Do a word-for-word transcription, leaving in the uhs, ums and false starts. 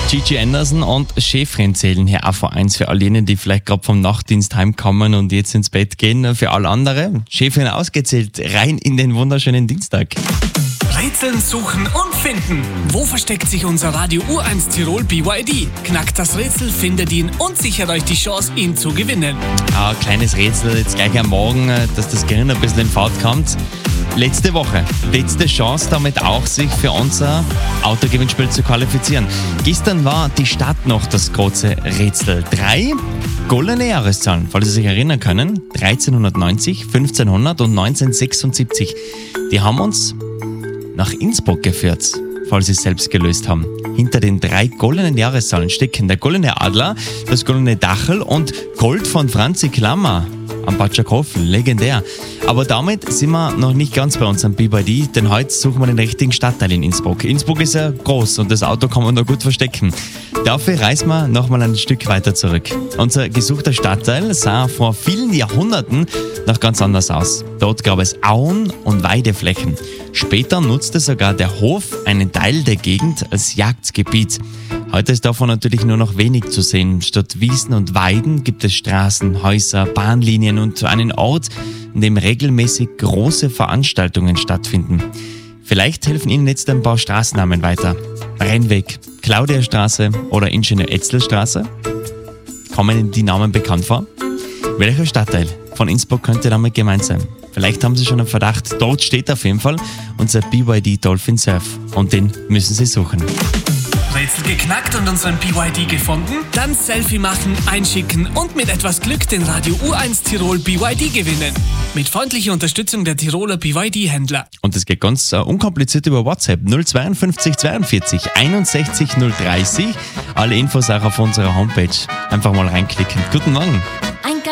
Gigi Anderson und Schäfrin zählen hier auch vor eins für all jene, die vielleicht gerade vom Nachtdienst heimkommen und jetzt ins Bett gehen. Für alle andere, Schäfrin ausgezählt, rein in den wunderschönen Dienstag. Rätseln, suchen und finden. Wo versteckt sich unser Radio U eins Tirol B Y D? Knackt das Rätsel, findet ihn und sichert euch die Chance, ihn zu gewinnen. Ein kleines Rätsel jetzt gleich am Morgen, dass das Gehirn ein bisschen in Fahrt kommt. Letzte Woche, letzte Chance damit auch, sich für unser Autogewinnspiel zu qualifizieren. Gestern war die Stadt noch das große Rätsel. Drei goldene Jahreszahlen, falls Sie sich erinnern können. dreizehnhundertneunzig, fünfzehnhundert und neunzehnhundertsechsundsiebzig. Die haben uns nach Innsbruck geführt, falls Sie es selbst gelöst haben. Hinter den drei goldenen Jahreszahlen stecken der goldene Adler, das goldene Dachel und Gold von Franzi Klammer am Batschakhofen, legendär. Aber damit sind wir noch nicht ganz bei unserem B Y D, denn heute suchen wir den richtigen Stadtteil in Innsbruck. Innsbruck ist ja groß und das Auto kann man da gut verstecken. Dafür reisen wir nochmal ein Stück weiter zurück. Unser gesuchter Stadtteil sah vor vielen Jahrhunderten noch ganz anders aus. Dort gab es Auen und Weideflächen. Später nutzte sogar der Hof einen Teil der Gegend als Jagdgebiet. Heute ist davon natürlich nur noch wenig zu sehen. Statt Wiesen und Weiden gibt es Straßen, Häuser, Bahnlinien und einen Ort, in dem regelmäßig große Veranstaltungen stattfinden. Vielleicht helfen Ihnen jetzt ein paar Straßennamen weiter. Brennweg, Claudiastraße oder Ingenieur-Etzl-Straße? Kommen Ihnen die Namen bekannt vor? Welcher Stadtteil von Innsbruck könnte damit gemeint sein? Vielleicht haben Sie schon einen Verdacht. Dort steht auf jeden Fall unser B Y D Dolphin Surf und den müssen Sie suchen. Rätsel geknackt und unseren B Y D gefunden? Dann Selfie machen, einschicken und mit etwas Glück den Radio U eins Tirol B Y D gewinnen. Mit freundlicher Unterstützung der Tiroler B Y D-Händler. Und das geht ganz uh, unkompliziert über WhatsApp null zweiundfünfzig zweiundvierzig einundsechzig null dreißig. Alle Infos auch auf unserer Homepage. Einfach mal reinklicken. Guten Morgen.